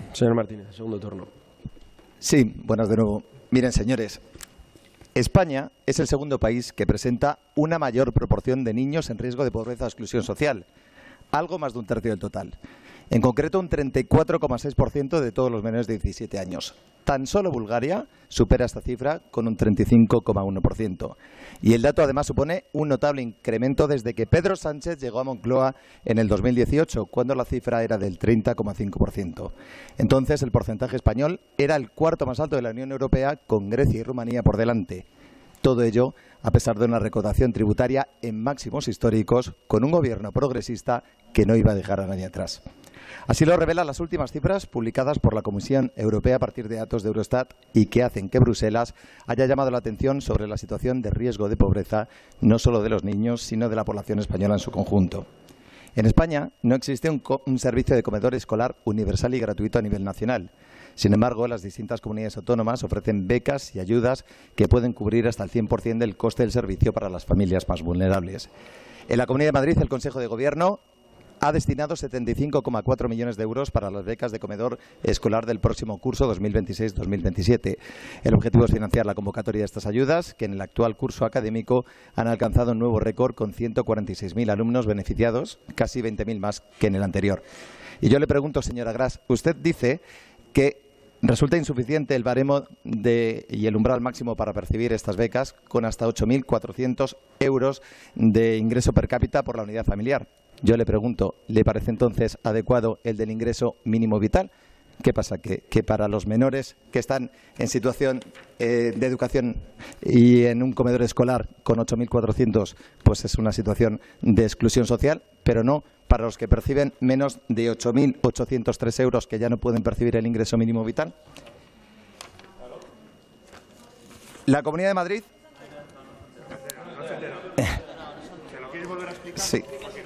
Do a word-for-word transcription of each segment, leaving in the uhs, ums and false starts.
Señor Martínez, segundo turno. Sí, buenas de nuevo. Miren, señores, España es el segundo país que presenta una mayor proporción de niños en riesgo de pobreza o exclusión social, algo más de un tercio del total. En concreto, un treinta y cuatro coma seis por ciento de todos los menores de diecisiete años. Tan solo Bulgaria supera esta cifra con un treinta y cinco coma uno por ciento. Y el dato además supone un notable incremento desde que Pedro Sánchez llegó a Moncloa en el dos mil dieciocho, cuando la cifra era del treinta coma cinco por ciento. Entonces, el porcentaje español era el cuarto más alto de la Unión Europea, con Grecia y Rumanía por delante. Todo ello a pesar de una recaudación tributaria en máximos históricos, con un gobierno progresista que no iba a dejar a nadie atrás. Así lo revelan las últimas cifras publicadas por la Comisión Europea a partir de datos de Eurostat y que hacen que Bruselas haya llamado la atención sobre la situación de riesgo de pobreza no solo de los niños, sino de la población española en su conjunto. En España no existe un, un servicio de comedor escolar universal y gratuito a nivel nacional. Sin embargo, las distintas comunidades autónomas ofrecen becas y ayudas que pueden cubrir hasta el cien por ciento del coste del servicio para las familias más vulnerables. En la Comunidad de Madrid, el Consejo de Gobierno ha destinado setenta y cinco coma cuatro millones de euros para las becas de comedor escolar del próximo curso dos mil veintiséis dos mil veintisiete. El objetivo es financiar la convocatoria de estas ayudas, que en el actual curso académico han alcanzado un nuevo récord con ciento cuarenta y seis mil alumnos beneficiados, casi veinte mil más que en el anterior. Y yo le pregunto, señora Gras, usted dice que resulta insuficiente el baremo de, y el umbral máximo para percibir estas becas, con hasta ocho mil cuatrocientos euros de ingreso per cápita por la unidad familiar. Yo le pregunto, ¿le parece entonces adecuado el del ingreso mínimo vital? ¿Qué pasa? ¿Que, que para los menores que están en situación eh, de educación y en un comedor escolar con ocho mil cuatrocientos, pues es una situación de exclusión social, pero no para los que perciben menos de ocho mil ochocientos tres euros, que ya no pueden percibir el ingreso mínimo vital? La Comunidad de Madrid... Sí.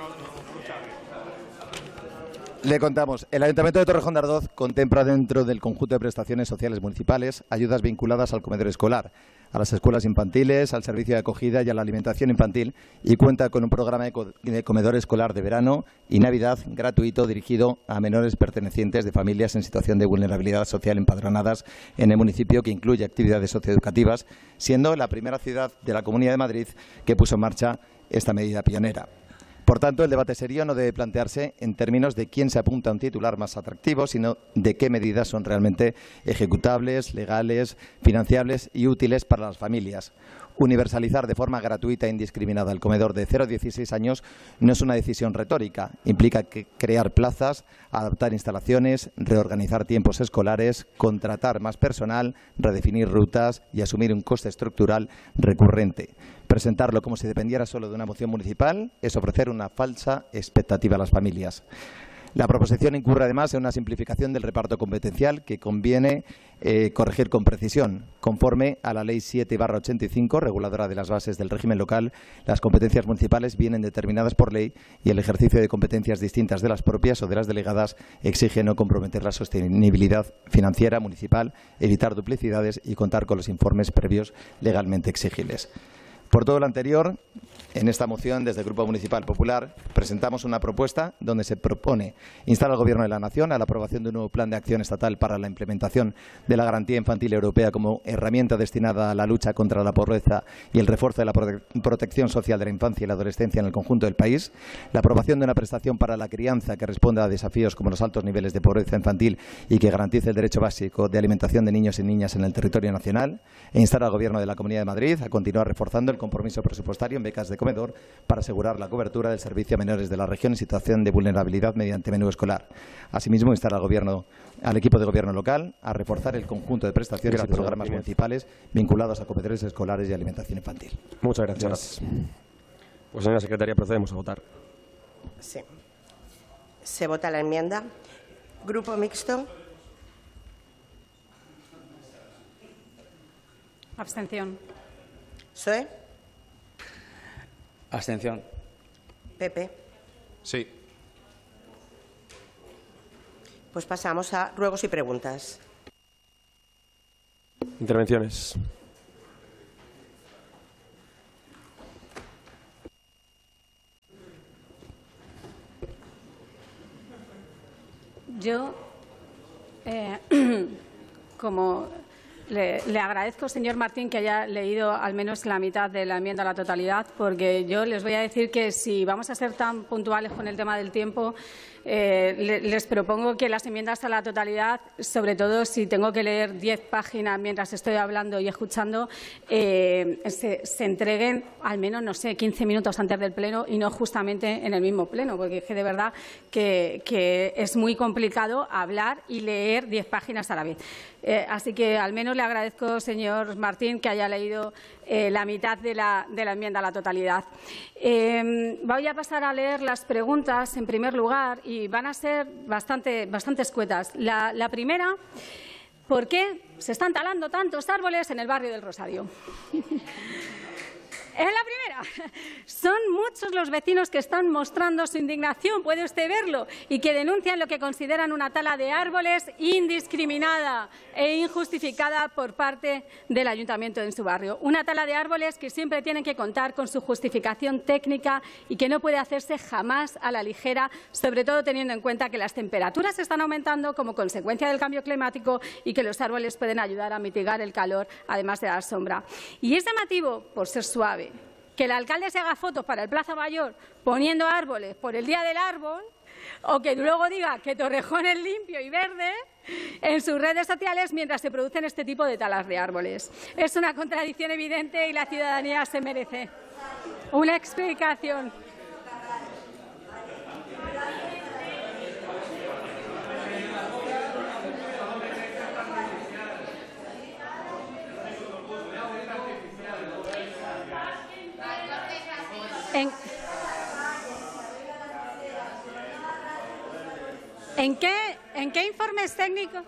Le contamos, el Ayuntamiento de Torrejón de Ardoz contempla dentro del conjunto de prestaciones sociales municipales ayudas vinculadas al comedor escolar, a las escuelas infantiles, al servicio de acogida y a la alimentación infantil, y cuenta con un programa de, co de comedor escolar de verano y Navidad gratuito dirigido a menores pertenecientes de familias en situación de vulnerabilidad social empadronadas en el municipio, que incluye actividades socioeducativas, siendo la primera ciudad de la Comunidad de Madrid que puso en marcha esta medida pionera. Por tanto, el debate serio no debe plantearse en términos de quién se apunta a un titular más atractivo, sino de qué medidas son realmente ejecutables, legales, financiables y útiles para las familias. Universalizar de forma gratuita e indiscriminada el comedor de cero a dieciséis años no es una decisión retórica. Implica que crear plazas, adaptar instalaciones, reorganizar tiempos escolares, contratar más personal, redefinir rutas y asumir un coste estructural recurrente. Presentarlo como si dependiera solo de una moción municipal es ofrecer una falsa expectativa a las familias. La proposición incurre además en una simplificación del reparto competencial que conviene eh, corregir con precisión. Conforme a la Ley siete barra ochenta y cinco, reguladora de las bases del régimen local, las competencias municipales vienen determinadas por ley y el ejercicio de competencias distintas de las propias o de las delegadas exige no comprometer la sostenibilidad financiera municipal, evitar duplicidades y contar con los informes previos legalmente exigibles. Por todo lo anterior, en esta moción, desde el Grupo Municipal Popular, presentamos una propuesta donde se propone instar al Gobierno de la Nación a la aprobación de un nuevo plan de acción estatal para la implementación de la Garantía Infantil Europea como herramienta destinada a la lucha contra la pobreza y el refuerzo de la prote protección social de la infancia y la adolescencia en el conjunto del país, la aprobación de una prestación para la crianza que responda a desafíos como los altos niveles de pobreza infantil y que garantice el derecho básico de alimentación de niños y niñas en el territorio nacional, e instar al Gobierno de la Comunidad de Madrid a continuar reforzando el compromiso presupuestario en becas de comedor para asegurar la cobertura del servicio a menores de la región en situación de vulnerabilidad mediante menú escolar. Asimismo, instar al gobierno, al equipo de gobierno local a reforzar el conjunto de prestaciones gracias, y programas Martínez. municipales vinculados a comedores escolares y alimentación infantil. Muchas gracias. Muchas gracias. Pues, señora secretaria, procedemos a votar. Sí. Se vota la enmienda. Grupo mixto. Abstención. P S O E. Abstención. P P. Sí. Pues pasamos a ruegos y preguntas. Intervenciones. Yo Eh, como le, le agradezco, señor Martín, que haya leído al menos la mitad de la enmienda a la totalidad, porque yo les voy a decir que si vamos a ser tan puntuales con el tema del tiempo, Eh, le, les propongo que las enmiendas a la totalidad, sobre todo si tengo que leer diez páginas mientras estoy hablando y escuchando, eh, se, se entreguen al menos, no sé, quince minutos antes del pleno y no justamente en el mismo pleno, porque es que de verdad que, que es muy complicado hablar y leer diez páginas a la vez. Eh, así que al menos le agradezco, señor Martín, que haya leído eh, la mitad de la, de la enmienda a la totalidad. Eh, voy a pasar a leer las preguntas en primer lugar y van a ser bastante, bastante escuetas. La, la primera, ¿por qué se están talando tantos árboles en el barrio del Rosario? Es la primera. Son muchos los vecinos que están mostrando su indignación, puede usted verlo, y que denuncian lo que consideran una tala de árboles indiscriminada e injustificada por parte del ayuntamiento en su barrio. Una tala de árboles que siempre tienen que contar con su justificación técnica y que no puede hacerse jamás a la ligera, sobre todo teniendo en cuenta que las temperaturas están aumentando como consecuencia del cambio climático y que los árboles pueden ayudar a mitigar el calor, además de dar sombra. Y es llamativo, por ser suave, que el alcalde se haga fotos para el Plaza Mayor poniendo árboles por el Día del Árbol, o que luego diga que Torrejón es limpio y verde en sus redes sociales mientras se producen este tipo de talas de árboles. Es una contradicción evidente y la ciudadanía se merece una explicación. En, ¿En qué, ¿En qué informes técnicos?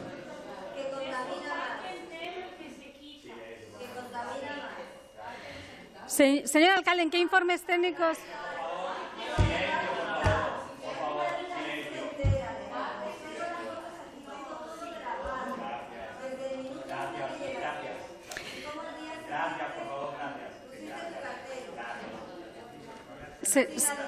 Se, señor alcalde, ¿en qué informes técnicos? Se, se,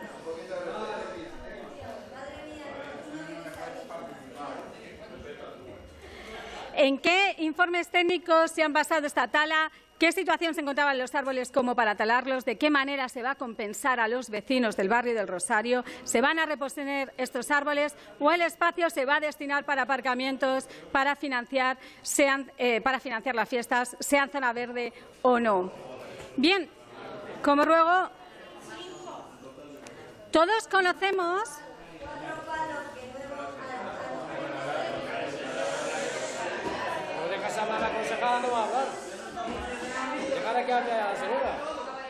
¿En qué informes técnicos se han basado esta tala? ¿Qué situación se encontraban los árboles como para talarlos? ¿De qué manera se va a compensar a los vecinos del barrio del Rosario? ¿Se van a reponer estos árboles o el espacio se va a destinar para aparcamientos, para financiar, sean, eh, para financiar las fiestas, sean zona verde o no? Bien, como ruego, todos conocemos. No dejas hablar a la consejera, no va a hablar. Dejar que hable a la señora.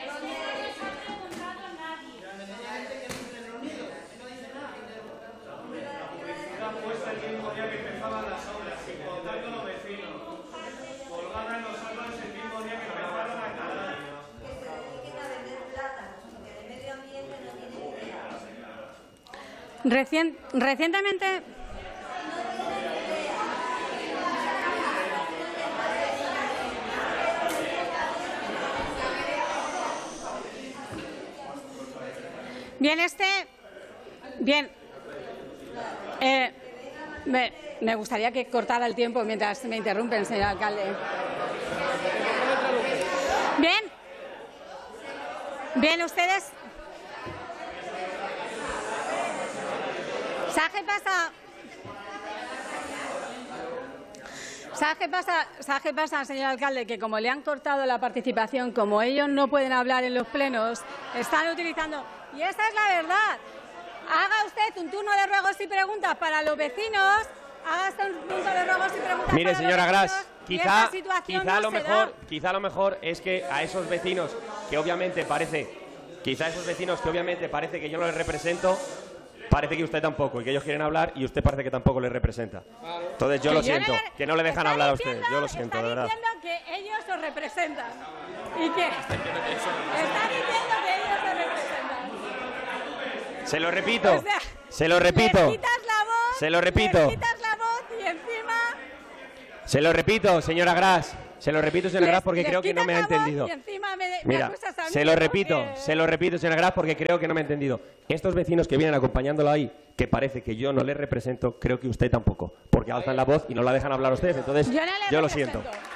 Puesta el mismo día que empezaban las obras, sin contar con los vecinos. Colgada en los árboles el mismo día que empezaron a talar. Que se dediquen a vender plátanos, porque de medio ambiente no tienen idea. Recien, recientemente. Bien, este. Bien. Eh, me, me gustaría que cortara el tiempo mientras me interrumpen, señor alcalde. Bien. Bien, ustedes. ¿Sabes qué pasa? ¿Sabes qué pasa? ¿Sabes qué pasa, señor alcalde? Que como le han cortado la participación, como ellos no pueden hablar en los plenos, están utilizando. Y esa es la verdad. Haga usted un turno de ruegos y preguntas para los vecinos. Haga usted un turno de ruegos y preguntas Mire, para señora los Gras, vecinos. quizá, quizá, no lo se mejor, da. quizá lo mejor es que a esos vecinos que obviamente parece, quizá a esos vecinos que obviamente parece que yo no les represento, parece que usted tampoco, y que ellos quieren hablar y usted parece que tampoco les representa. Entonces yo Que lo yo no siento, le- que no le dejan está hablar a diciendo- ustedes. Yo lo siento, está de verdad. diciendo que ellos os representan. ¿Y qué? Está diciendo que ellos os representan. Se lo repito, O sea, se lo repito, les quitas la voz, se lo repito. les quitas la voz y encima. se lo repito, señora Gras. Se lo repito, señora Graf, porque Les- creo les que no me ha quitas la voz entendido. y encima me- me Mira, acusas a mí, se lo ¿no? repito, Eh, se lo repito, señora Graf, porque creo que no me ha entendido. Estos vecinos que vienen acompañándolo ahí, que parece que yo no les represento, creo que usted tampoco, porque alzan la voz y no la dejan hablar a ustedes. Entonces, Yo no le yo lo represento. siento.